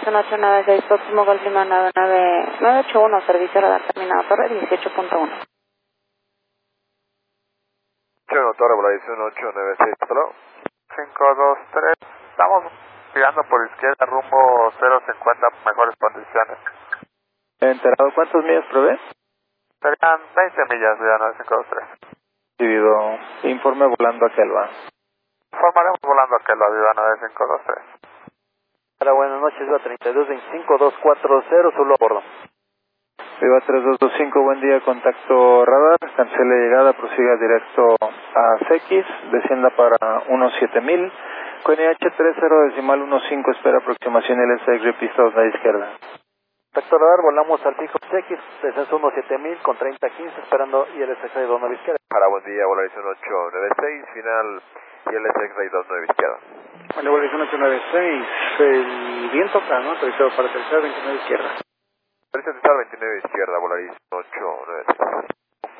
1896, próximo Golf Lima 981, servicio radar terminado, torre 18.1. Torre, Volaris 1896, hello. 523, estamos girando por izquierda rumbo 050, mejores condiciones. ¿Enterado cuántas millas provee? Serían 20 millas de 9523. Recibido, informe volando a Kelva. Formaremos volando a Kelva, Viva 9523. Hola, buenas noches, Viva 3225240, solo a bordo. Viva 3225, buen día, contacto radar, cancele llegada, prosiga directo a CX, descienda para 17000, con IH30.15, espera aproximación LSX, repista 2 a la izquierda. Contacto radar, volamos al fijo CX, descenso 17000 con 3015, esperando ILSX 2 a la izquierda. Para buen día, Volaris 1896, final ILSX 29 izquierda. Vale, Volaris 1896, el viento acá, ¿no? Autorizado para aterrizar 29 izquierda. Aterrizar 29 izquierda, Volaris 896.